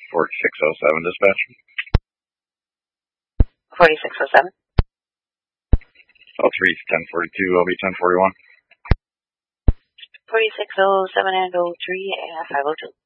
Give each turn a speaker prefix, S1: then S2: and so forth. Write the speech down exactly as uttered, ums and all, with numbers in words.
S1: forty-six oh seven, dispatch.
S2: forty-six oh seven.
S1: Oh three, ten forty-two, L B ten forty-one.
S2: forty-six oh seven and oh three and five oh two.